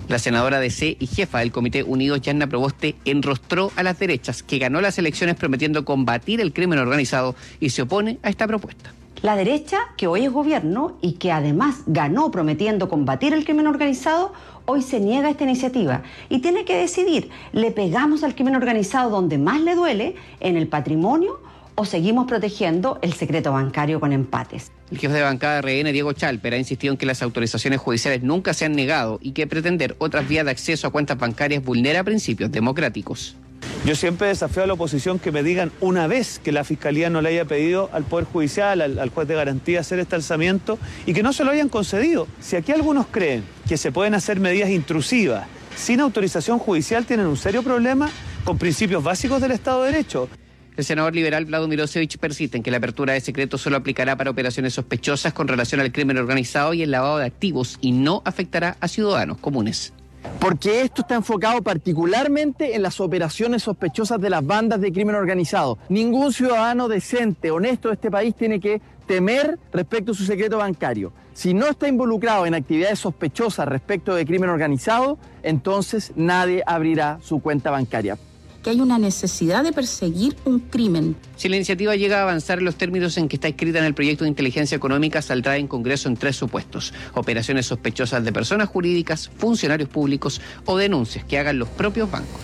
La senadora DC y jefa del Comité Unidos, Yanna Proboste, enrostró a las derechas, que ganó las elecciones prometiendo combatir el crimen organizado y se opone a esta propuesta. La derecha, que hoy es gobierno y que además ganó prometiendo combatir el crimen organizado, hoy se niega a esta iniciativa y tiene que decidir: ¿le pegamos al crimen organizado donde más le duele, en el patrimonio, o seguimos protegiendo el secreto bancario con empates? El jefe de bancada de RN, Diego Chalper, ha insistido en que las autorizaciones judiciales nunca se han negado y que pretender otras vías de acceso a cuentas bancarias vulnera principios democráticos. Yo siempre desafío a la oposición que me digan una vez que la Fiscalía no le haya pedido al Poder Judicial, al juez de garantía, hacer este alzamiento y que no se lo hayan concedido. Si aquí algunos creen que se pueden hacer medidas intrusivas sin autorización judicial, tienen un serio problema con principios básicos del Estado de Derecho. El senador liberal Vlado Milosevich persiste en que la apertura de secretos solo aplicará para operaciones sospechosas con relación al crimen organizado y el lavado de activos y no afectará a ciudadanos comunes. Porque esto está enfocado particularmente en las operaciones sospechosas de las bandas de crimen organizado. Ningún ciudadano decente, honesto de este país tiene que temer respecto a su secreto bancario. Si no está involucrado en actividades sospechosas respecto de crimen organizado, entonces nadie abrirá su cuenta bancaria. Que hay una necesidad de perseguir un crimen. Si la iniciativa llega a avanzar en los términos en que está escrita en el proyecto de inteligencia económica, saldrá en Congreso en 3 supuestos: operaciones sospechosas de personas jurídicas, funcionarios públicos o denuncias que hagan los propios bancos.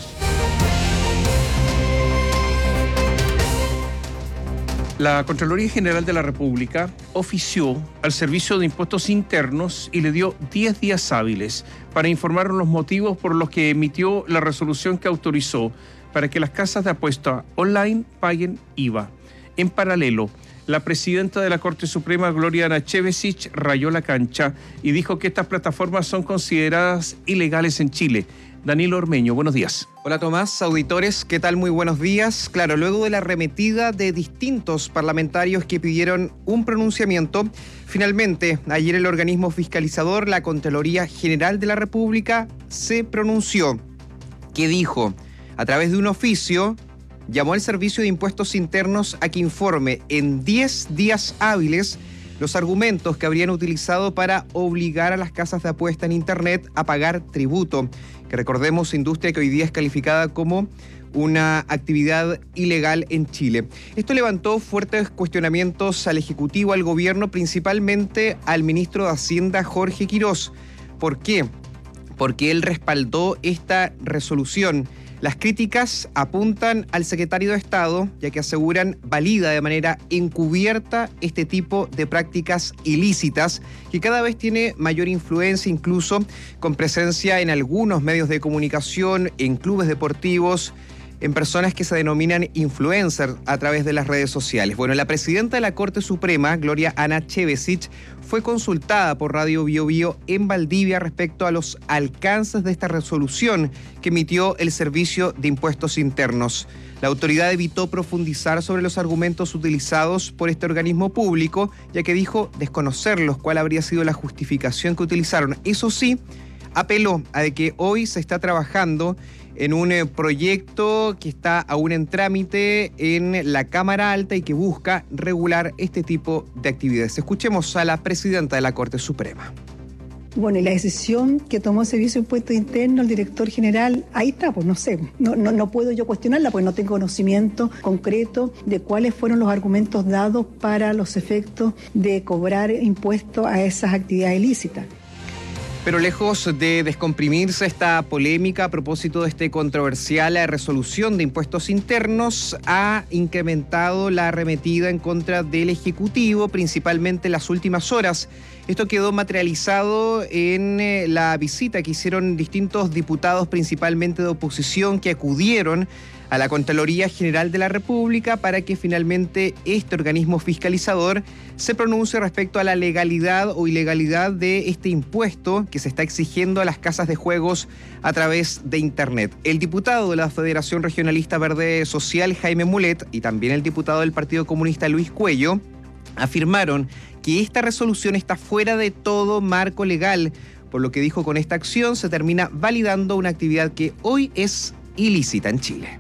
La Contraloría General de la República ofició al Servicio de Impuestos Internos y le dio 10 días hábiles para informar los motivos por los que emitió la resolución que autorizó para que las casas de apuesta online paguen IVA. En paralelo, la presidenta de la Corte Suprema, Gloria Nachevesich, rayó la cancha y dijo que estas plataformas son consideradas ilegales en Chile. Danilo Ormeño, buenos días. Hola Tomás, auditores, ¿qué tal? Muy buenos días. Claro, luego de la arremetida de distintos parlamentarios que pidieron un pronunciamiento, finalmente ayer el organismo fiscalizador, la Contraloría General de la República, se pronunció. ¿Qué dijo? A través de un oficio, llamó al Servicio de Impuestos Internos a que informe en 10 días hábiles los argumentos que habrían utilizado para obligar a las casas de apuesta en Internet a pagar tributo, que recordemos, industria que hoy día es calificada como una actividad ilegal en Chile. Esto levantó fuertes cuestionamientos al Ejecutivo, al Gobierno, principalmente al ministro de Hacienda, Jorge Quirós. ¿Por qué? Porque él respaldó esta resolución. Las críticas apuntan al secretario de Estado, ya que aseguran valida de manera encubierta este tipo de prácticas ilícitas, que cada vez tiene mayor influencia, incluso con presencia en algunos medios de comunicación, en clubes deportivos, en personas que se denominan influencers a través de las redes sociales. Bueno, la presidenta de la Corte Suprema, Gloria Nachevesich, fue consultada por Radio Bio Bio en Valdivia respecto a los alcances de esta resolución que emitió el Servicio de Impuestos Internos. La autoridad evitó profundizar sobre los argumentos utilizados por este organismo público, ya que dijo desconocerlos cuál habría sido la justificación que utilizaron. Eso sí, apeló a de que hoy se está trabajando en un proyecto que está aún en trámite en la Cámara Alta y que busca regular este tipo de actividades. Escuchemos a la presidenta de la Corte Suprema. Bueno, y la decisión que tomó el Servicio de Impuestos Internos, el director general, ahí está, pues no sé, no puedo yo cuestionarla, porque no tengo conocimiento concreto de cuáles fueron los argumentos dados para los efectos de cobrar impuestos a esas actividades ilícitas. Pero lejos de descomprimirse esta polémica a propósito de esta controversial resolución de impuestos internos, ha incrementado la arremetida en contra del Ejecutivo, principalmente en las últimas horas. Esto quedó materializado en la visita que hicieron distintos diputados, principalmente de oposición, que acudieron a la Contraloría General de la República para que finalmente este organismo fiscalizador se pronuncie respecto a la legalidad o ilegalidad de este impuesto que se está exigiendo a las casas de juegos a través de Internet. El diputado de la Federación Regionalista Verde Social, Jaime Mulet, y también el diputado del Partido Comunista, Luis Cuello, afirmaron que esta resolución está fuera de todo marco legal, por lo que dijo con esta acción se termina validando una actividad que hoy es ilícita en Chile.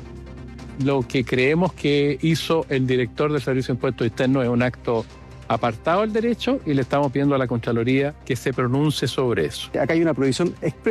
Lo que creemos que hizo el director del Servicio de Impuestos Internos es un acto apartado del derecho y le estamos pidiendo a la Contraloría que se pronuncie sobre eso. Acá hay una prohibición expresa